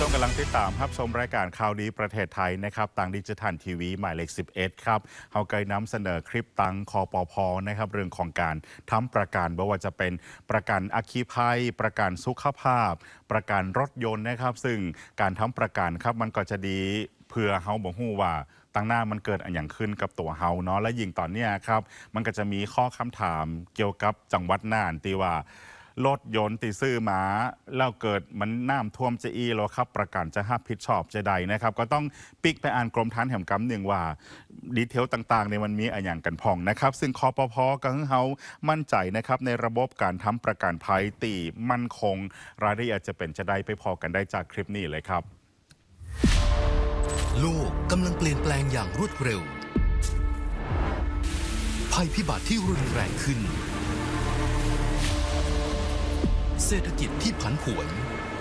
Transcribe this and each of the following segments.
ชมกำลังติดตามรับชมรายการข่าวดีประเทศไทยนะครับต่างดิจิทัลทีวีหมายเลข11ครับเราเคยนำเสนอคลิปตังคปพนะครับเรื่องของการทำประกันไม่ว่าจะเป็นประกันอัคคีภัยประกันสุขภาพประกันรถยนต์นะครับซึ่งการทำประกันครับมันก็จะดีเพื่อเฮาบ่ฮู้ว่าตั้งหน้ามันเกิดอย่างขึ้นกับตัวเฮาเนาะและยิ่งตอนนี้ครับมันก็จะมีข้อคำถามเกี่ยวกับจังหวัดน่านที่ว่ารถยนต์ตีซื้อมาแล้วเกิดมันน้ำท่วมจะอีแล้วครับประกันจะรับผิดชอบจะใดนะครับก็ต้องปิกไปอ่านกรมธรรม์แห่งกำหนึ่งว่าดีเทลต่างๆในมันมีอย่างกันพองนะครับซึ่งคปพก็ให้เฮามั่นใจนะครับในระบบการทำประกันภัยตีมั่นคงรายละเอียดจะเป็นจะได้ไปพอกันได้จากคลิปนี้เลยครับโลกกำลังเปลี่ยนแปลงอย่างรวดเร็วภัยพิบัติที่รุนแรงขึ้นเศรษฐกิจที่ผันผวน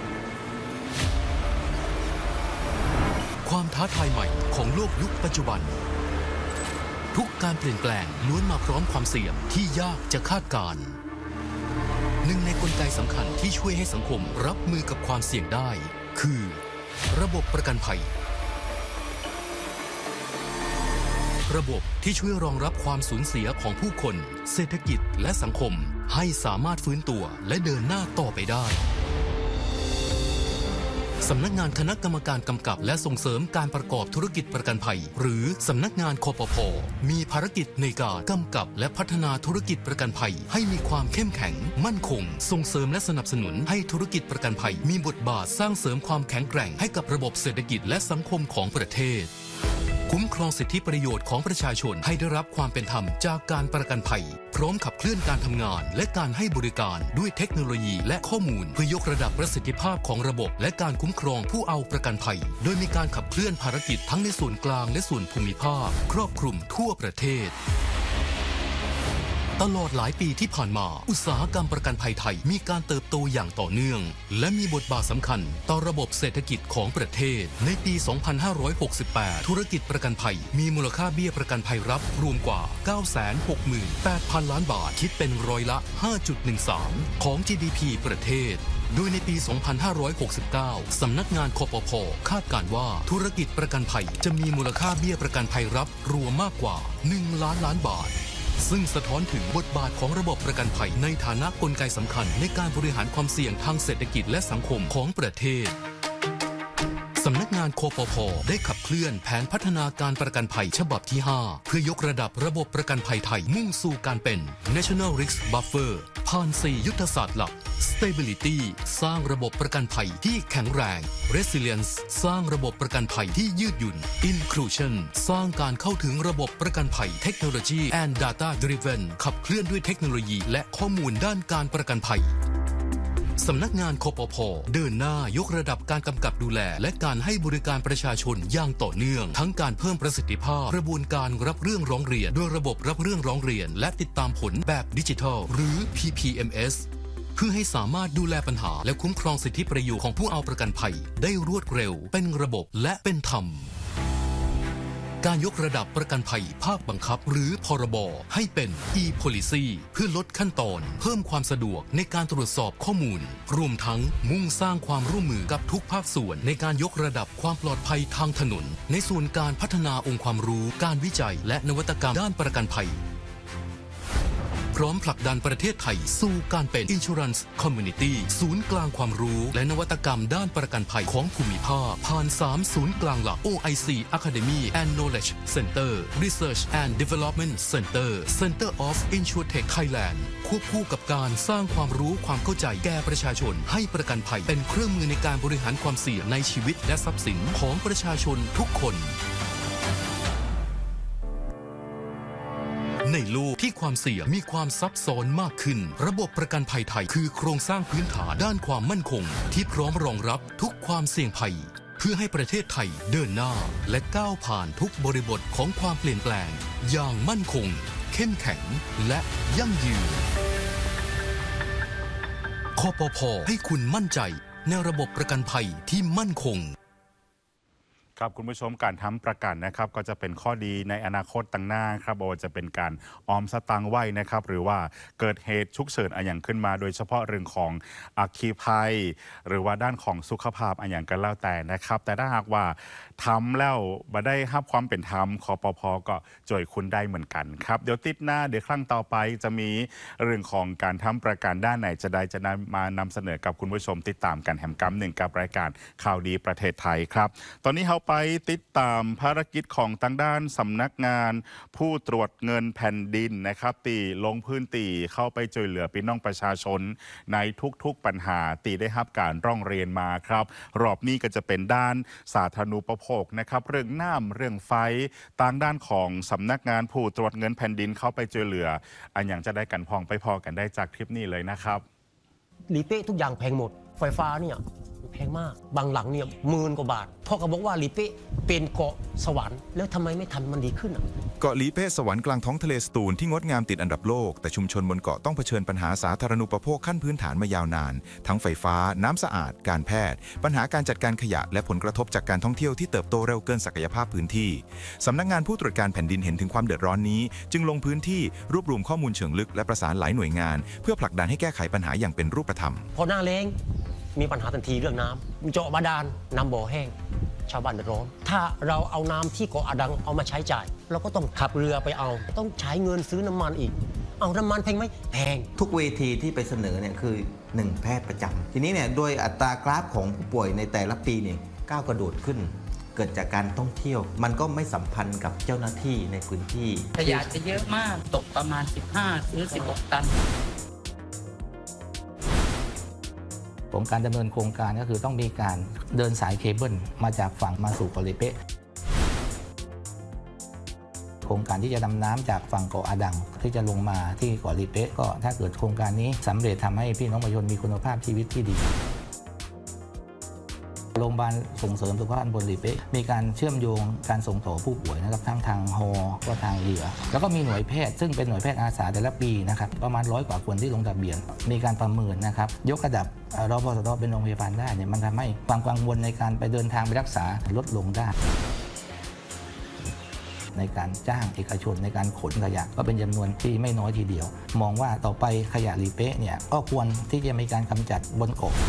ความท้าทายใหม่ของโลกยุคปัจจุบันทุกการเปลี่ยนแปลงล้วนมาพร้อมความเสี่ยงที่ยากจะคาดการณ์หนึ่งในกลไกสำคัญที่ช่วยให้สังคมรับมือกับความเสี่ยงได้คือระบบประกันภัยระบบที่ช่วยรองรับความสูญเสียของผู้คนเศรษฐกิจและสังคมให้สามารถฟื้นตัวและเดินหน้าต่อไปได้สำนักงานคณะกรรมการกำกับและส่งเสริมการประกอบธุรกิจประกันภัยหรือสำนักงานคปพ.มีภารกิจในการกำกับและพัฒนาธุรกิจประกันภัยให้มีความเข้มแข็งมั่นคงส่งเสริมและสนับสนุนให้ธุรกิจประกันภัยมีบทบาทสร้างเสริมความแข็งแกร่งให้กับระบบเศรษฐกิจและสังคมของประเทศคุ้มครองสิทธิประโยชน์ของประชาชนให้ได้รับความเป็นธรรมจากการประกันภัยพร้อมขับเคลื่อนการทำงานและการให้บริการด้วยเทคโนโลยีและข้อมูลเพื่อยกระดับประสิทธิภาพของระบบและการคุ้มครองผู้เอาประกันภัยโดยมีการขับเคลื่อนภารกิจทั้งในส่วนกลางและส่วนภูมิภาคครอบคลุมทั่วประเทศตลอดหลายปีที่ผ่านมาอุตสาหกรรมประกันภัยไทยมีการเติบโตอย่างต่อเนื่องและมีบทบาทสำคัญต่อระบบเศรษฐกิจของประเทศในปี 2568 ธุรกิจประกันภัยมีมูลค่าเบี้ยประกันภัยรับรวมกว่า 968,000 ล้านบาทคิดเป็นร้อยละ 5.13 ของ GDP ประเทศโดยในปี 2569 สำนักงานคปพ.คาดการณ์ว่าธุรกิจประกันภัยจะมีมูลค่าเบี้ยประกันภัยรับรวมมากกว่า 1 ล้านล้านบาทซึ่งสะท้อนถึงบทบาทของระบบประกันภัยในฐานะกลไกสำคัญในการบริหารความเสี่ยงทางเศรษฐกิจและสังคมของประเทศสำนักงานคปพ.ได้ขับเคลื่อนแผนพัฒนาการประกันภัยฉบับที่ 5 เพื่อยกระดับระบบประกันภัยไทยมุ่งสู่การเป็น National Risk Buffer ผ่าน 4 ยุทธศาสตร์หลัก Stability สร้างระบบประกันภัยที่แข็งแรง Resilience สร้างระบบประกันภัยที่ยืดหยุ่น Inclusion สร้างการเข้าถึงระบบประกันภัย Technology and Data Driven ขับเคลื่อนด้วยเทคโนโลยีและข้อมูลด้านการประกันภัยสำนักงานคปพ.เดินหน้ายกระดับการกำกับดูแลและการให้บริการประชาชนอย่างต่อเนื่องทั้งการเพิ่มประสิทธิภาพกระบวนการรับเรื่องร้องเรียนด้วยระบบรับเรื่องร้องเรียนและติดตามผลแบบดิจิทัลหรือ PPMS เพื่อให้สามารถดูแลปัญหาและคุ้มครองสิทธิประโยชน์ของผู้เอาประกันภัยได้รวดเร็วเป็นระบบและเป็นธรรมการยกระดับประกันภัยภาคบังคับหรือพรบให้เป็น e-policy เพื่อลดขั้นตอนเพิ่มความสะดวกในการตรวจสอบข้อมูลรวมทั้งมุ่งสร้างความร่วมมือกับทุกภาคส่วนในการยกระดับความปลอดภัยทางถนนในส่วนการพัฒนาองค์ความรู้การวิจัยและนวัตกรรมด้านประกันภัยพร้อมผลักดันประเทศไทยสู่การเป็น Insurance Community ศูนย์กลางความรู้และนวัตกรรมด้านประกันภัยของภูมิภาคผ่าน 3 ศูนย์กลางหลัก OIC Academy and Knowledge Center Research and Development Center Center of Insurtech Thailand ควบคู่กับการสร้างความรู้ความเข้าใจแก่ประชาชนให้ประกันภัยเป็นเครื่องมือในการบริหารความเสี่ยงในชีวิตและทรัพย์สินของประชาชนทุกคนในโลกที่ความเสี่ยงมีความซับซ้อนมากขึ้นระบบประกันภัยไทยคือโครงสร้างพื้นฐานด้านความมั่นคงที่พร้อมรองรับทุกความเสี่ยงภัยเพื่อให้ประเทศไทยเดินหน้าและก้าวผ่านทุกบริบทของความเปลี่ยนแปลงอย่างมั่นคงเข้มแข็งและยั่งยืนคปพ.ให้คุณมั่นใจในระบบประกันภัยที่มั่นคงครับคุณผู้ชมการทำประกันนะครับก็จะเป็นข้อดีในอนาคตต่างหน้าครับว่าจะเป็นการออมสตางค์ไว้นะครับหรือว่าเกิดเหตุฉุกเฉินอย่างขึ้นมาโดยเฉพาะเรื่องของอัคคีภัยหรือว่าด้านของสุขภาพอย่างกันแล้วแต่นะครับแต่ถ้าหากว่าทำแล้วมาได้รับความเป็นธรรมคปภก็จ่วยคุณได้เหมือนกันครับเดี๋ยวติดหน้าเดี๋ยวครั้งต่อไปจะมีเรื่องของการทำประกันด้านไหนจะมานำเสนอกับคุณผู้ชมติดตามกันแหมกำหนึ่งกับรายการข่าวดีประเทศไทยครับตอนนี้เราไปติดตามภารกิจของทางด้านสำนักงานผู้ตรวจเงินแผ่นดินนะครับตีลงพื้นตีเข้าไปช่วยเหลือพี่น้องประชาชนในทุกๆปัญหาตีได้รับการร้องเรียนมาครับรอบนี้ก็จะเป็นด้านสาธารณูปโภคนะครับเรื่องน้ำเรื่องไฟทางด้านของสำนักงานผู้ตรวจเงินแผ่นดินเข้าไปช่วยเหลืออย่างจะได้กันพองไปพอกันได้จากคลิปนี้เลยนะครับหลีเป้ทุกอย่างแพงหมดไฟฟ้าเนี่ยแพงมากบางหลังเนี่ย10,000 กว่าบาทพ่อก็บอกว่าหลีเป้เป็นเกาะสวรรค์แล้วทำไมไม่ทำมันดีขึ้นเกาะหลีเป้สวรรค์กลางท้องทะเลสตูลที่งดงามติดอันดับโลกแต่ชุมชนบนเกาะต้องเผชิญปัญหาสาธารณูปโภคขั้นพื้นฐานมายาวนานทั้งไฟฟ้าน้ำสะอาดการแพทย์ปัญหาการจัดการขยะและผลกระทบจากการท่องเที่ยวที่เติบโตเร็วเกินศักยภาพพื้นที่สำนักงานผู้ตรวจการแผ่นดินเห็นถึงความเดือดร้อนนี้จึงลงพื้นที่รวบรวมข้อมูลเชิงลึกและประสานหลายหน่วยงานเพื่อผลักดันให้แก้ไขปัญหาอย่างเป็นรูปธรรมพอหน้าแล้งมีปัญหาทันทีเรื่องน้ำเจาะบาดาลน้ำบ่อแห้งชาวบ้านเดือดร้อนถ้าเราเอาน้ำที่เกาะอาดังเอามาใช้จ่ายเราก็ต้องขับเรือไปเอาต้องใช้เงินซื้อน้ำมันอีกเอาน้ำมันแพงไหมแพงทุกเวทีที่ไปเสนอเนี่ยคือ1แพทย์ประจำทีนี้เนี่ยโดยอัตรากราฟของผู้ป่วยในแต่ละปีเนี่ยก้าวกระโดดขึ้นเกิดจากการท่องเที่ยวมันก็ไม่สัมพันธ์กับเจ้าหน้าที่ในพื้นที่ขยะจะเยอะมากตกประมาณ15 หรือ 16 ตันของการดำเนินโครงการก็คือต้องมีการเดินสายเคเบิลมาจากฝั่งมาสู่เกาะหลีเป๊ะโครงการที่จะดำน้ำจากฝั่งเกาะอาดังที่จะลงมาที่เกาะหลีเป๊ะก็ถ้าเกิดโครงการนี้สำเร็จทำให้พี่น้องประชาชนมีคุณภาพชีวิตที่ดีโรงพยาบาลส่งเสริมสุขภาพบนหลีเป๊ะมีการเชื่อมโยงการส่งต่อผู้ป่วยนะครับทั้งทางฮอก็ทางเรือแล้วก็มีหน่วยแพทย์ซึ่งเป็นหน่วยแพทย์อาสาแต่ละปีนะครับประมาณ100 กว่าคนที่ลงทะเบียนมีการประเมินนะครับยกระดับรพสตเป็นโรงพยาบาลได้เนี่ยมันทำให้ความกังวลในการไปเดินทางไปรักษาลดลงได้ในการจ้างเอกชนในการขนขยะก็เป็นจำนวนที่ไม่น้อยทีเดียวมองว่าต่อไปขยะหลีเป๊ะเนี่ยก็ควรที่จะมีการกำจัดบนเกาะ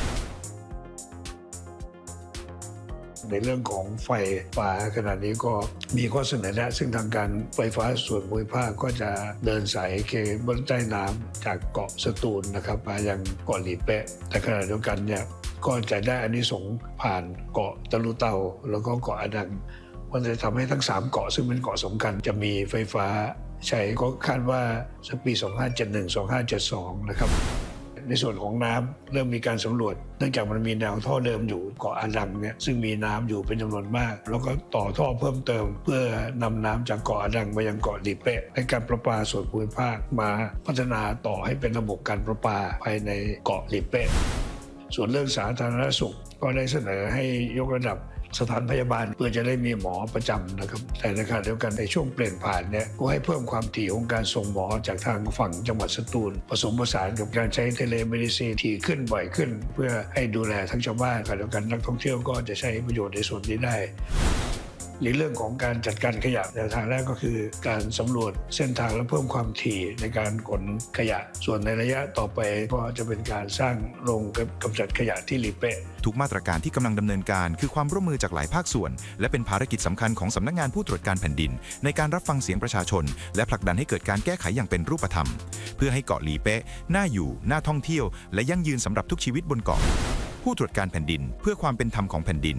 ในเรื่องของไฟฟ้าขณะนี้ก็มีข้อเสนอแนะซึ่งทางการไฟฟ้าส่วนภูมิภาคก็จะเดินสายเคเบิลใต้น้ำจากเกาะสตูลนะครับมายังเกาะหลีเป๊ะแต่ขณะเดียวกันเนี่ยก็จะได้อานิสงส์ผ่านเกาะตะลุเตาแล้วก็เกาะอาดังมันจะทำให้ทั้ง3เกาะซึ่งเป็นเกาะสำคัญจะมีไฟฟ้าใช้ก็คาดว่าสักปี 2571-2572 นะครับในส่วนของน้ำเริ่มมีการสำรวจเนื่องจากมันมีแนวท่อเดิมอยู่เกาะอาดังเนี่ยซึ่งมีน้ำอยู่เป็นจำนวนมากแล้วก็ต่อท่อเพิ่มเติมเพื่อนำน้ำจากเกาะอาดังมายังเกาะหลีเป๊ะให้การประปาส่วนภูมิภาคมาพัฒนาต่อให้เป็นระบบการประปาภายในเกาะหลีเป๊ะส่วนเรื่องสาธารณสุขก็ได้เสนอให้ยกระดับสถานพยาบาลเพื่อจะได้มีหมอประจำนะครับแต่ในขณะเดียวกันในช่วงเปลี่ยนผ่านเนี่ยก็ให้เพิ่มความถี่ของการส่งหมอจากทางฝั่งจังหวัดสตูลผสมผสานกับการใช้เทเลเมดิซีนถี่ขึ้นบ่อยขึ้นเพื่อให้ดูแลทั้งชาวบ้านขณะเดียวกันนักท่องเที่ยวก็จะใช้ประโยชน์ในส่วนนี้ได้ในเรื่องของการจัดการขยะแนวทางแรกก็คือการสำรวจเส้นทางและเพิ่มความถี่ในการขนขยะส่วนในระยะต่อไปก็จะเป็นการสร้างโรงกำจัดขยะที่หลีเป๊ะทุกมาตรการที่กำลังดำเนินการคือความร่วมมือจากหลายภาคส่วนและเป็นภารกิจสำคัญของสำนักงานผู้ตรวจการแผ่นดินในการรับฟังเสียงประชาชนและผลักดันให้เกิดการแก้ไขอย่างเป็นรูปธรรมเพื่อให้เกาะหลีเป๊ะน่าอยู่น่าท่องเที่ยวและยั่งยืนสำหรับทุกชีวิตบนเกาะผู้ตรวจการแผ่นดินเพื่อความเป็นธรรมของแผ่นดิน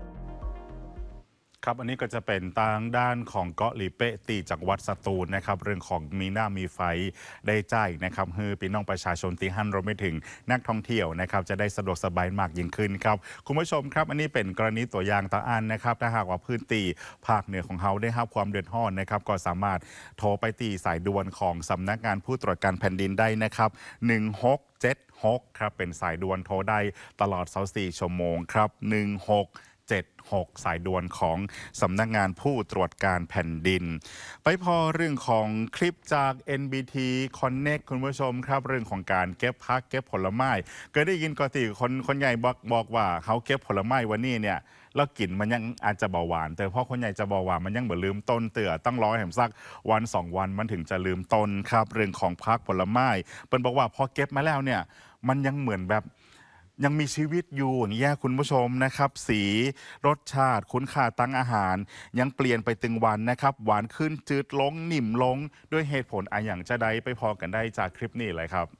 ครับอันนี้ก็จะเป็นทางด้านของเกาะหลีเป๊ะตีจากวัดสตูลนะครับเรื่องของมีหน้ามีไฟได้จ่ายนะครับให้พี่น้องประชาชนที่หันเราไม่ถึงนักท่องเที่ยวนะครับจะได้สะดวกสบายมากยิ่งขึ้นครับคุณผู้ชมครับอันนี้เป็นกรณีตัวอย่างตาอันนะครับถ้าหากว่าพื้นที่ภาคเหนือของเขาได้รับความเดือดร้อนนะครับก็สามารถโทรไปตีสายด่วนของสำนักงานผู้ตรวจการแผ่นดินได้นะครับ1676ครับเป็นสายด่วนโทรได้ตลอด24 ชั่วโมงครับ1676 176 สายด่วนของสำนักงานผู้ตรวจการแผ่นดินไปพอเรื่องของคลิปจาก NBT Connect คุณผู้ชมครับเรื่องของการเก็บผักเก็บผลไม้เคยได้ยินกติคนใหญ่บอกว่าเขาเก็บผลไม้วันนี้เนี่ยแล้วกลิ่นมันยังอาจจะเบาหวานแต่พอคนใหญ่จะบอกว่ามันยังเหมือนลืมต้นเตือต้องรอให้สักวัน2 วันมันถึงจะลืมต้นครับเรื่องของผักผลไม้เปิ้นบอกว่าพอเก็บมาแล้วเนี่ยมันยังเหมือนแบบยังมีชีวิตอยู่อย่างนี้คุณผู้ชมนะครับสีรสชาติคุณค่าตั้งอาหารยังเปลี่ยนไปตึงวันนะครับหวานขึ้นจืดลงนิ่มลงด้วยเหตุผลอย่างจะได้ไปพอกันได้จากคลิปนี้เลยครับ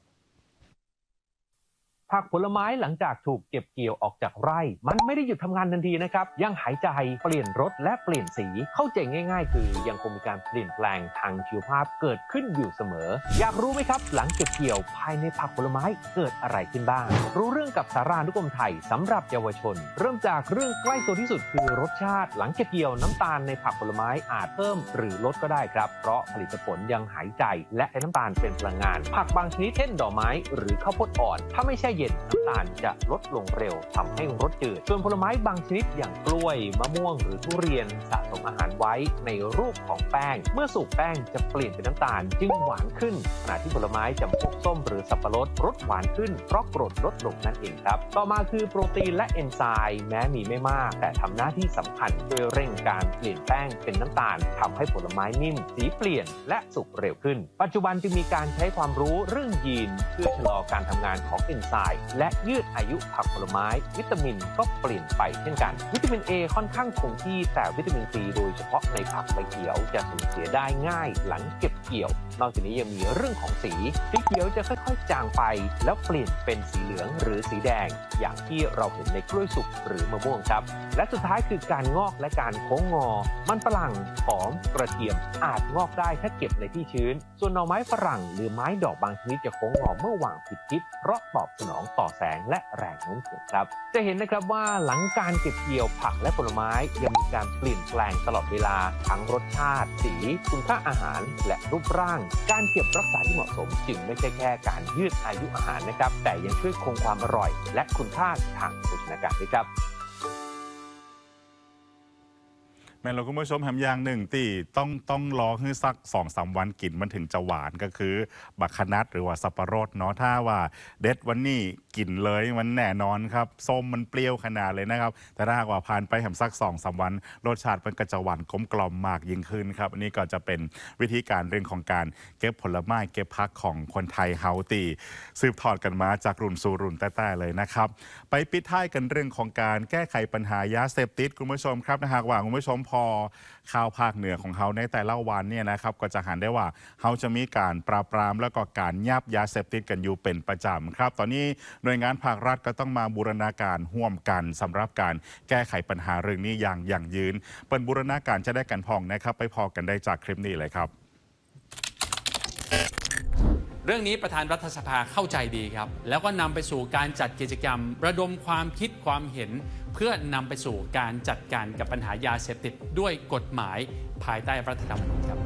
ผักผลไม้หลังจากถูกเก็บเกี่ยวออกจากไร่มันไม่ได้หยุดทำงานทันทีนะครับยังหายใจเปลี่ยนรสและเปลี่ยนสีเข้าใจง่ายๆคือยังคงมีการเปลี่ยนแปลงทางชีวภาพเกิดขึ้นอยู่เสมออยากรู้ไหมครับหลังเก็บเกี่ยวภายในผักผลไม้เกิดอะไรขึ้นบ้างรู้เรื่องกับสารานุกรมไทยสำหรับเยาวชนเริ่มจากเรื่องใกล้ตัวที่สุดคือรสชาติหลังเก็บเกี่ยวน้ำตาลในผักผลไม้อาจเพิ่มหรือลดก็ได้ครับเพราะผลิตผลยังหายใจและใช้น้ำตาลเป็นพลังงานผักบางชนิดเช่นดอกไม้หรือข้าวโพดอ่อนถ้าไม่แช่เย็นน้ำตาลจะลดลงเร็วทำให้รสจืดส่วนผลไม้บางชนิดอย่างกล้วยมะม่วงหรือทุเรียนสะสมอาหารไว้ในรูปของแป้งเมื่อสุกแป้งจะเปลี่ยนเป็นน้ำตาลจึงหวานขึ้นขณะที่ผลไม้จำพวกส้มหรือสับปะรดรสหวานขึ้นเพราะกรดลดลงนั่นเองครับต่อมาคือโปรตีนและเอนไซม์แม้มีไม่มากแต่ทำหน้าที่สำคัญช่วยเร่งการเปลี่ยนแป้งเป็นน้ำตาลทำให้ผลไม้นิ่มสีเปลี่ยนและสุกเร็วขึ้นปัจจุบันจึงมีการใช้ความรู้เรื่องยีนเพื่อชะลอการทำงานของเอนไซม์และยืดอายุผักผลไม้วิตามินก็เปลี่ยนไปเช่นกันวิตามิน A ค่อนข้างคงที่แต่วิตามิน C โดยเฉพาะในผักใบเขียวจะสูญเสียได้ง่ายหลังเก็บเกี่ยวนอกจากนี้ยังมีเรื่องของสีเขียวจะค่อยๆจางไปแล้วเปลี่ยนเป็นสีเหลืองหรือสีแดงอย่างที่เราเห็นในกล้วยสุกหรือมะม่วงครับและสุดท้ายคือการงอกและการโค้งงอมันฝรั่งหอมกระเทียมอาจงอกได้ถ้าเก็บในที่ชื้นส่วนหน่อไม้ฝรั่งหรือไม้ดอกบางชนิดจะโค้งงอเมื่อวางผิดทิศเพราะตอบสนองต่อแสงและแรงโน้มถ่วงครับจะเห็นนะครับว่าหลังการเก็บเกี่ยวผักและผลไม้ยังมีการเปลี่ยนแปลงตลอดเวลาทั้งรสชาติสีคุณค่าอาหารและรูปร่างการเก็บรักษาที่เหมาะสมจึงไม่ใช่แค่การยืดอายุอาหารนะครับแต่ยังช่วยคงความอร่อยและคุณค่าทางโภชนาการด้วยครับแม่เราคุณผู้ชมทำอย่างหนึ่งที่ต้องรอให้สัก2-3 วันกินมันถึงจะหวานก็คือบักขนัดหรือว่าสับปะรดเนาะถ้าว่าเด็ดวันนี้กินเลยมันแน่นอนครับส้มมันเปรี้ยวขนาดเลยนะครับแต่ถ้าว่าผ่านไปสัก2-3 วันรสชาติมันก็จะหวานกลมกล่อมมากยิ่งขึ้นครับอันนี้ก็จะเป็นวิธีการเรื่องของการเก็บผลไม้เก็บผักของคนไทยเฮาตีสืบทอดกันมาจากรุ่นสู่รุ่นแต่เลยนะครับไปปิดท้ายกันเรื่องของการแก้ไขปัญหายาเสพติดคุณผู้ชมครับนะหากว่าคุณผู้ชมพอข่าวภาคเหนือของเขาในแต่ละวันเนี่ยนะครับก็จะหันได้ว่าเขาจะมีการปราบปรามแล้วก็การยับยาเสพติดกันอยู่เป็นประจำครับตอนนี้หน่วยงานภาครัฐก็ต้องมาบูรณาการร่วมกันสำหรับการแก้ไขปัญหาเรื่องนี้อย่างยั่งยืนเปิดบูรณาการจะได้กันพองนะครับไปพอกันได้จากคลิปนี้เลยครับเรื่องนี้ประธานรัฐสภาเข้าใจดีครับแล้วก็นำไปสู่การจัดกิจกรรมระดมความคิดความเห็นเพื่อนำไปสู่การจัดการกับปัญหายาเสพติดด้วยกฎหมายภายใต้รัฐธรรมนูญครับ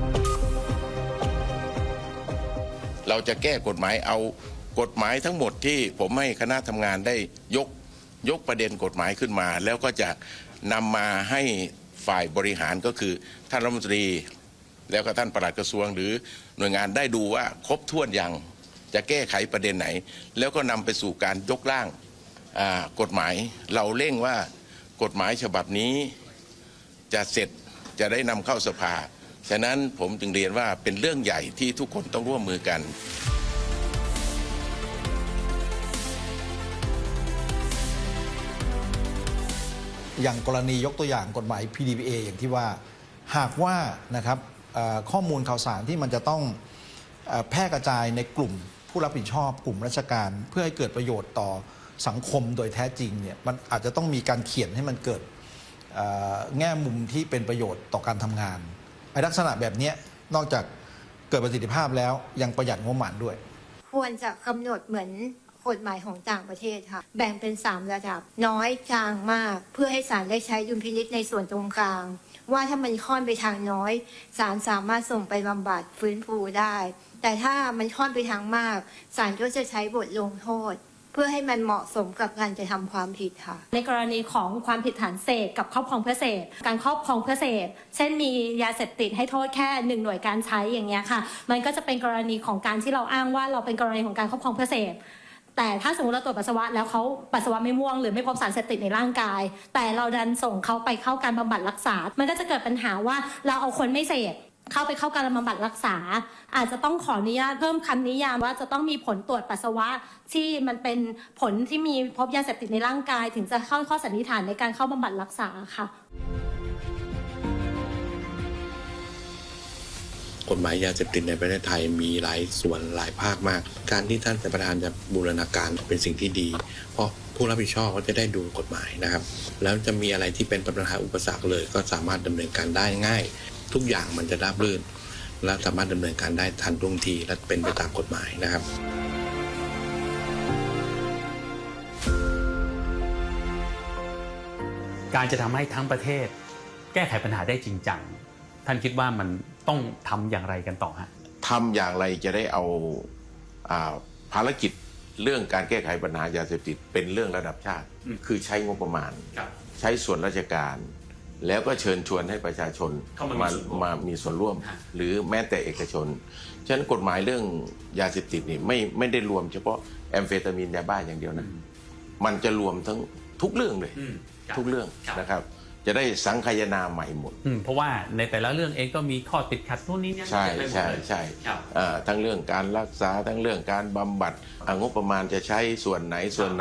เราจะแก้กฎหมายเอากฎหมายทั้งหมดที่ผมให้คณะทำงานได้ยกประเด็นกฎหมายขึ้นมาแล้วก็จะนำมาให้ฝ่ายบริหารก็คือท่านรัฐมนตรีแล้วก็ท่านปลัดกระทรวงหรือหน่วยงานได้ดูว่าครบถ้วนยังจะแก้ไขประเด็นไหนแล้วก็นำไปสู่การยกร่างกฎหมายเราเร่งว่ากฎหมายฉบับนี้จะเสร็จจะได้นำเข้าสภาฉะนั้นผมจึงเรียนว่าเป็นเรื่องใหญ่ที่ทุกคนต้องร่วมมือกันอย่างกรณียกตัวอย่างกฎหมาย PDPA อย่างที่ว่าหากว่านะครับข้อมูลข่าวสารที่มันจะต้องแพร่กระจายในกลุ่มผู้รับผิดชอบกลุ่มราชการเพื่อให้เกิดประโยชน์ต่อสังคมโดยแท้จริงเนี่ยมันอาจจะต้องมีการเขียนให้มันเกิดแง่มุมที่เป็นประโยชน์ต่อการทำงานลักษณะแบบนี้นอกจากเกิดประสิทธิภาพแล้วยังประหยัดงบประมาณด้วยควรจะกำหนดเหมือนกฎหมายของต่างประเทศค่ะแบ่งเป็น3ระดับน้อยกลางมากเพื่อให้ศาลได้ใช้ดุลพินิจในส่วนตรงกลางว่าถ้ามันค่อนไปทางน้อยศาลสามารถส่งไปบำบัดฟื้นฟูได้แต่ถ้ามันค่อนไปทางมากศาลก็จะใช้บทลงโทษเพื่อให้มันเหมาะสมกับการจะทำความผิดค่ะในกรณีของความผิดฐานเสพกับครอบครองเพื่อเสพการครอบครองเพื่อเสพเช่นมียาเสพติดให้โทษแค่1 หน่วยการใช้อย่างเงี้ยค่ะมันก็จะเป็นกรณีของการที่เราอ้างว่าเราเป็นกรณีของการครอบครองเพื่อเสพแต่ถ้าสมมติเราตรวจปัสสาวะแล้วเขาปัสสาวะไม่ม่วงหรือไม่พบสารเสพติดในร่างกายแต่เราดันส่งเขาไปเข้าการบำบัดรักษามันก็จะเกิดปัญหาว่าเราเอาคนไม่เสพเข้าการบำบัดรักษาอาจจะต้องขออนุญาตเพิ่มคำนิยามว่าจะต้องมีผลตรวจปัสสาวะที่มันเป็นผลที่มีพบยาเสพติดในร่างกายถึงจะเข้าข้อสันนิษฐานในการเข้าบำบัดรักษาค่ะกฎหมายยาเสพติดในประเทศไทยมีหลายส่วนหลายภาคมากการที่ท่านประธานจะบูรณาการเป็นสิ่งที่ดีเพราะผู้รับผิดชอบเขาจะได้ดูกฎหมายนะครับแล้วจะมีอะไรที่เป็นปัญหาอุปสรรคเลยก็สามารถดำเนินการได้ง่ายทุกอย่างมันจะราบรื่นและสามารถดำเนินการได้ทันท่วงทีและเป็นไปตามกฎหมายนะครับการจะทำให้ทั้งประเทศแก้ไขปัญหาได้จริงจังท่านคิดว่ามันต้องทำอย่างไรกันต่อฮะทำอย่างไรจะได้เอาภารกิจเรื่องการแก้ไขปัญหายาเสพติดเป็นเรื่องระดับชาติคือใช้งบประมาณใช้ส่วนราชการแล้วก็เชิญชวนให้ประชาชนมามีส่วนร่วมหรือแม้แต่เอกชนฉะนั้นกฎหมายเรื่องยาเสพติดนี่ไม่ได้รวมเฉพาะแอมเฟตามีนยาบ้าอย่างเดียวนะมันจะรวมทั้งทุกเรื่องเลยทุกเรื่องนะครับจะได้สังคายนาใหม่หมดเพราะว่าในแต่ละเรื่องเองก็มีข้อติดขัดนู่นนี่นั่นใช่ทั้งเรื่องการรักษาทั้งเรื่องการบำบัดงบประมาณจะใช้ส่วนไหน